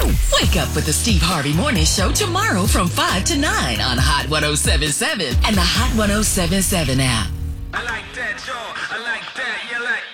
Wake up with the Steve Harvey Morning Show tomorrow from 5 to 9 on Hot 107.7 and the Hot 107.7 app. I like that, y'all. I like that. You like